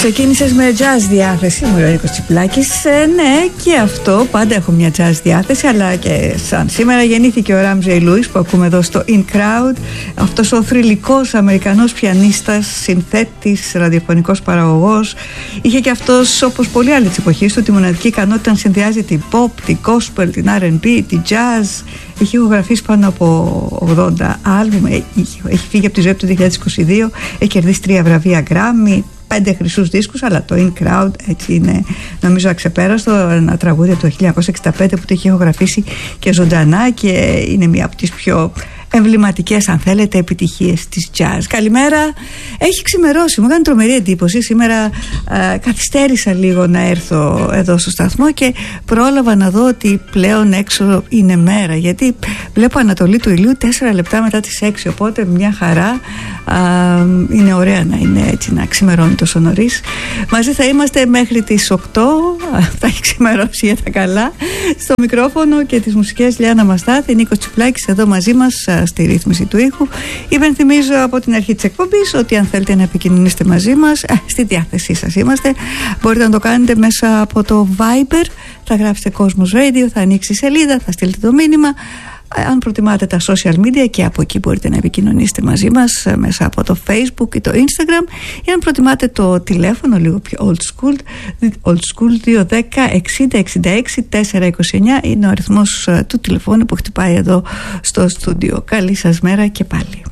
Ξεκίνησες με jazz διάθεση, μου λέει ο Νίκος Τσιπλάκης. Ναι, και αυτό, πάντα έχω μια jazz διάθεση, αλλά και σαν σήμερα γεννήθηκε ο Ράμζεϊ Λούις που ακούμε εδώ στο In Crowd. Αυτός ο θρυλικός Αμερικανός πιανίστας, συνθέτης, ραδιοφωνικός παραγωγός. Είχε και αυτός, όπως πολλοί άλλοι της εποχής του, τη μοναδική ικανότητα να συνδυάζει την pop, την gospel, την R&B, την jazz. Έχει ηχογραφήσει πάνω από 80 άλμπουμ, έχει φύγει από τη ζωή του 2022, έχει κερδίσει 3 βραβεία Grammy, 5 χρυσούς δίσκους, αλλά το In Crowd έτσι είναι, νομίζω, αξεπέραστο. Ένα τραγούδι από το 1965 που το έχει ηχογραφήσει και ζωντανά και είναι μία από τις πιο εμβληματικές, αν θέλετε, επιτυχίες της jazz. Καλημέρα. Έχει ξημερώσει, μου κάνει τρομερή εντύπωση. Σήμερα καθυστέρησα λίγο να έρθω εδώ στο σταθμό και πρόλαβα να δω ότι πλέον έξω είναι μέρα, γιατί βλέπω ανατολή του ηλίου 4 λεπτά μετά τις 6, οπότε μια χαρά. Είναι ωραία να είναι έτσι, να ξημερώνει τόσο νωρίς. Μαζί θα είμαστε μέχρι τις 8. Θα έχει ξημερώσει για τα καλά. Στο μικρόφωνο και τις μουσικές Λιάννα Μαστάθη, Νίκος Τσιπλάκης εδώ μαζί μας στη ρύθμιση του ήχου. Υπενθυμίζω από την αρχή της εκπομπής ότι αν θέλετε να επικοινωνήσετε μαζί μας, στη διάθεσή σας είμαστε. Μπορείτε να το κάνετε μέσα από το Viber. Θα γράψετε Cosmos Radio, θα ανοίξει η σελίδα, θα στείλετε το μήνυμα. Αν προτιμάτε τα social media, και από εκεί μπορείτε να επικοινωνήσετε μαζί μας μέσα από το Facebook ή το Instagram, ή αν προτιμάτε το τηλέφωνο λίγο πιο old school 210 60 66 429 είναι ο αριθμός του τηλεφώνου που χτυπάει εδώ στο στούντιο. Καλή σας μέρα και πάλι.